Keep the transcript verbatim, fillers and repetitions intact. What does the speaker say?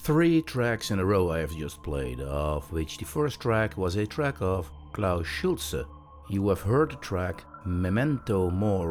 Three tracks in a row I have just played, of which the first track was a track of Klaus Schulze. You have heard the track Memento Mori.